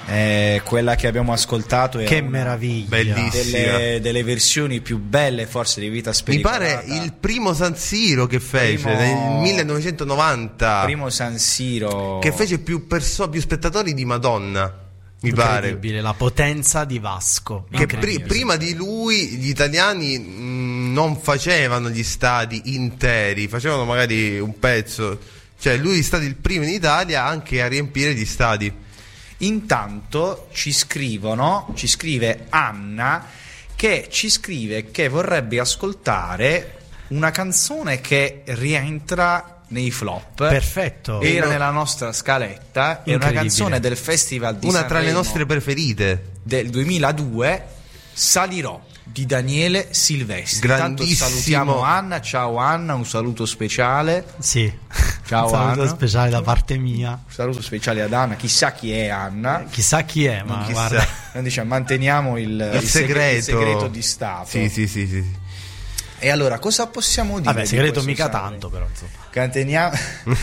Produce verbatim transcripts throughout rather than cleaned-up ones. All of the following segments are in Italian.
Eh, quella che abbiamo ascoltato è che meraviglia, bellissima, delle, delle versioni più belle forse di Vita Spericolata. Mi pare il primo San Siro che fece Primo- nel millenovecentonovanta, Primo San Siro che fece più, perso- più spettatori di Madonna, mi pare. incredibile, la potenza di Vasco, Che incredibile. pri- prima di lui gli italiani mh, non facevano gli stadi interi, facevano magari un pezzo, cioè lui è stato il primo in Italia anche a riempire gli stadi. Intanto ci scrivono, ci scrive Anna, che ci scrive che vorrebbe ascoltare una canzone che rientra nei flop. Perfetto. Era No. nella nostra scaletta, è una Incredibile. canzone del Festival di Una tra le Sanremo nostre preferite. del duemiladue, Salirò di Daniele Silvestri. Intanto Grandissimo. salutiamo Anna, ciao Anna, un saluto speciale. Sì, Ciao, un saluto Anna. speciale da parte mia. Un saluto speciale ad Anna, chissà chi è Anna. Chissà chi è, ma Chissà. guarda, Noi diciamo, manteniamo il, Il, il segre- segreto. il segreto di Stato. Sì, sì, sì, sì. E allora cosa possiamo dire? vabbè, di segreto questo mica Sanremo? tanto, però insomma. Canteniamo.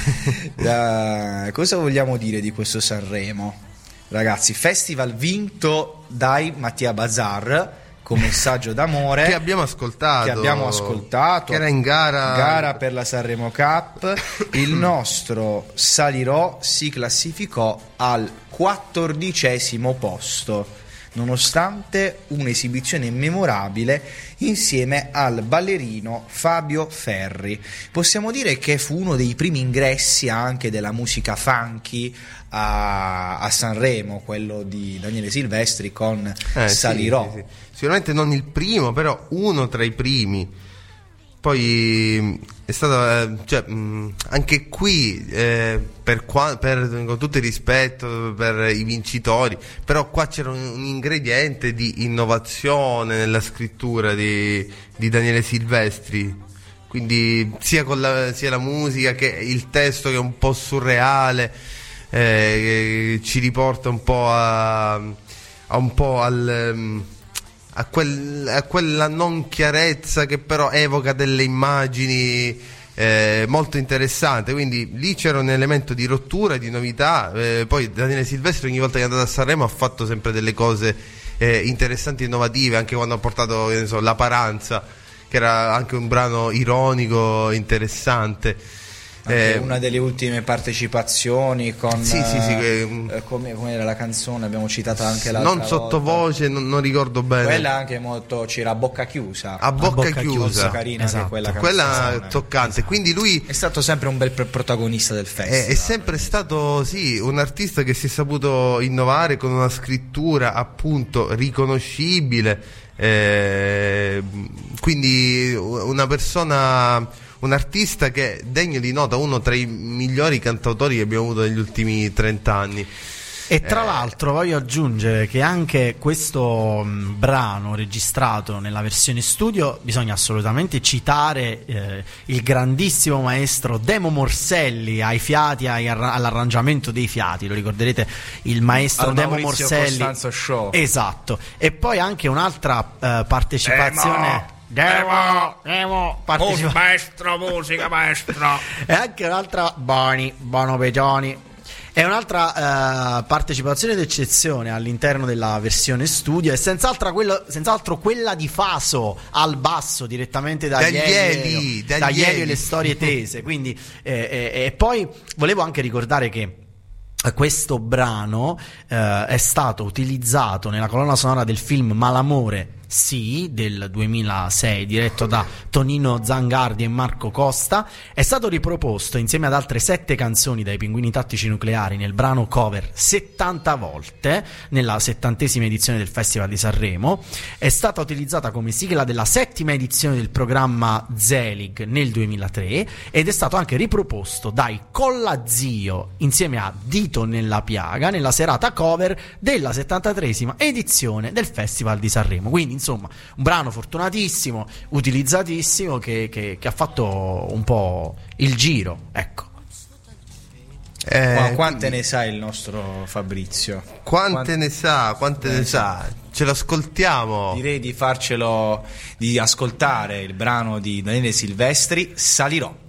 Da- cosa vogliamo dire di questo Sanremo? Ragazzi, festival vinto dai Mattia Bazar con messaggio d'amore Che abbiamo ascoltato. che abbiamo ascoltato, Che era in gara. gara per la Sanremo Cup. Il nostro Salirò si classificò al quattordicesimo posto, nonostante un'esibizione memorabile insieme al ballerino Fabio Ferri. Possiamo dire che fu uno dei primi ingressi anche della musica funky a, a Sanremo, quello di Daniele Silvestri con Eh, sì, Salirò. sì, sì. Sicuramente non il primo, però uno tra i primi. Poi mh, è stato, eh, cioè, mh, anche qui, eh, per, qua, per con tutto il rispetto per i vincitori, però qua c'era un, un ingrediente di innovazione nella scrittura di, di Daniele Silvestri. Quindi sia con la, sia la musica che il testo, che è un po' surreale, eh, che ci riporta un po' a, a un po' al mh, A, quel, a quella non chiarezza che però evoca delle immagini eh, molto interessanti. Quindi lì c'era un elemento di rottura, di novità. Eh, poi Daniele Silvestri ogni volta che è andato a Sanremo ha fatto sempre delle cose eh, interessanti e innovative, anche quando ha portato, che ne so, La Paranza, che era anche un brano ironico, interessante. Anche Eh, una delle ultime partecipazioni con Sì, sì, sì, eh, che- eh, come, come era la canzone, abbiamo citato anche l'altra non sottovoce, non, non ricordo bene. quella anche molto, c'era a bocca chiusa, a bocca, bocca chiusa, molto carina anche Esatto. quella quella canzone. toccante. Quindi lui È stato sempre un bel pre- protagonista del festival. È, è sempre stato, sì, un artista che si è saputo innovare con una scrittura appunto riconoscibile, eh, quindi una persona, un artista che è degno di nota, uno tra i migliori cantautori che abbiamo avuto negli ultimi trent'anni. E tra Eh. l'altro voglio aggiungere che anche questo mh, brano registrato nella versione studio bisogna assolutamente citare eh, il grandissimo maestro Demo Morselli ai fiati, ai arra- all'arrangiamento dei fiati, lo ricorderete, il maestro Al Demo Maurizio Morselli. Costanzo Show. Esatto. E poi anche un'altra eh, partecipazione Demo, Demo, partecipa- maestro, musica maestro. e anche un'altra Boni, Bono Pegioni. È un'altra eh, partecipazione d'eccezione all'interno della versione studio, e senz'altro, quello, senz'altro quella di Faso al basso, direttamente da Dagli Elio, Eli, dagli da Elio e Eli. le storie tese. Quindi, eh, eh, e poi volevo anche ricordare che questo brano eh, è stato utilizzato nella colonna sonora del film Malamore Sì del duemilasei, diretto da Tonino Zangardi e Marco Costa. È stato riproposto insieme ad altre sette canzoni dai Pinguini Tattici Nucleari nel brano cover settanta volte nella settantesima edizione del Festival di Sanremo. È stata utilizzata come sigla della settima edizione del programma Zelig nel duemilatré ed è stato anche riproposto dai Collazio insieme a Dito nella piaga nella serata cover della settantatreesima edizione del Festival di Sanremo. Quindi insomma un brano fortunatissimo, utilizzatissimo, che, che, che ha fatto un po' il giro, ecco. Eh, Ma quante ne sa il nostro Fabrizio? Quante, Quante- ne sa, quante ne sa? Ce l'ascoltiamo. Direi di farcelo, di ascoltare il brano di Daniele Silvestri, Salirò.